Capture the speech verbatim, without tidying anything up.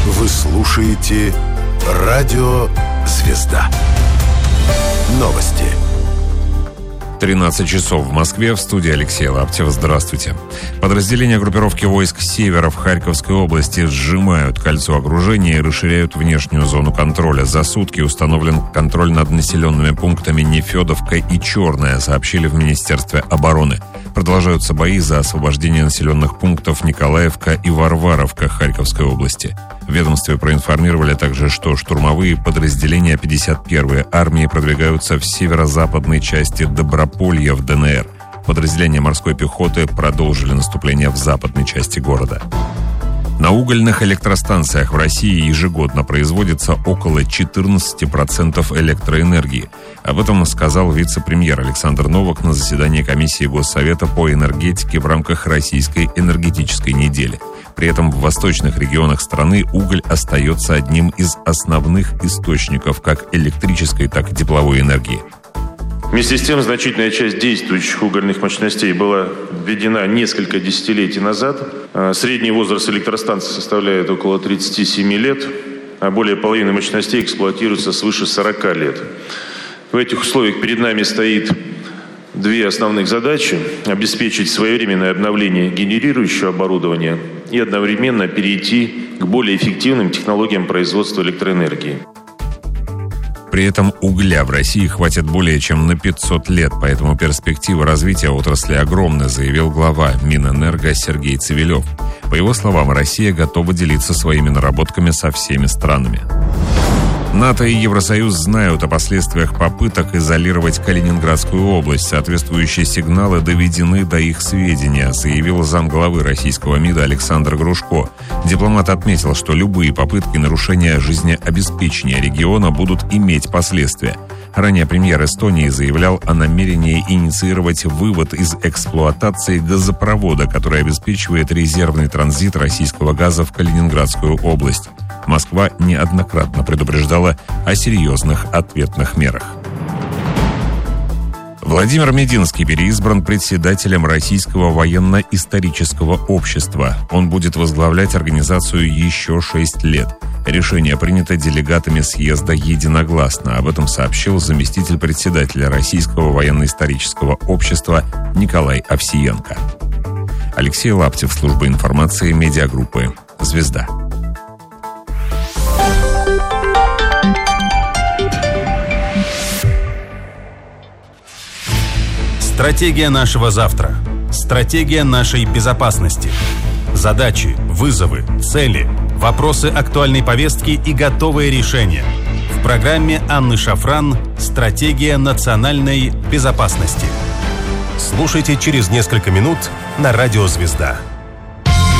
Вы слушаете «Радио Звезда». Новости. тринадцать часов в Москве. В студии Алексей Лаптев. Здравствуйте. Подразделения группировки войск «Севера» в Харьковской области сжимают кольцо окружения и расширяют внешнюю зону контроля. За сутки установлен контроль над населенными пунктами Нефедовка и Черная, сообщили в Министерстве обороны. Продолжаются бои за освобождение населенных пунктов Николаевка и Варваровка Харьковской области. В ведомстве проинформировали также, что штурмовые подразделения пятьдесят первой армии продвигаются в северо-западной части Доброполья в ДНР. Подразделения морской пехоты продолжили наступление в западной части города. На угольных электростанциях в России ежегодно производится около четырнадцать процентов электроэнергии. Об этом сказал вице-премьер Александр Новак на заседании комиссии Госсовета по энергетике в рамках Российской энергетической недели. При этом в восточных регионах страны уголь остается одним из основных источников как электрической, так и тепловой энергии. Вместе с тем, значительная часть действующих угольных мощностей была введена несколько десятилетий назад. Средний возраст электростанций составляет около тридцати семи лет, а более половины мощностей эксплуатируются свыше сорока лет. В этих условиях перед нами стоит две основных задачи: обеспечить своевременное обновление генерирующего оборудования и одновременно перейти к более эффективным технологиям производства электроэнергии. При этом угля в России хватит более чем на пятьсот лет, поэтому перспективы развития отрасли огромны, заявил глава Минэнерго Сергей Цивилев. По его словам, Россия готова делиться своими наработками со всеми странами. НАТО и Евросоюз знают о последствиях попыток изолировать Калининградскую область. Соответствующие сигналы доведены до их сведения, заявил замглавы российского МИДа Александр Грушко. Дипломат отметил, что любые попытки нарушения жизнеобеспечения региона будут иметь последствия. Ранее премьер Эстонии заявлял о намерении инициировать вывод из эксплуатации газопровода, который обеспечивает резервный транзит российского газа в Калининградскую область. Москва неоднократно предупреждала о серьезных ответных мерах. Владимир Мединский переизбран председателем Российского военно-исторического общества. Он будет возглавлять организацию еще шесть лет. Решение принято делегатами съезда единогласно. Об этом сообщил заместитель председателя Российского военно-исторического общества Николай Овсиенко. Алексей Лаптев, служба информации медиагруппы «Звезда». Стратегия нашего завтра. Стратегия нашей безопасности. Задачи, вызовы, цели, вопросы актуальной повестки и готовые решения. В программе Анны Шафран «Стратегия национальной безопасности». Слушайте через несколько минут на радио «Звезда».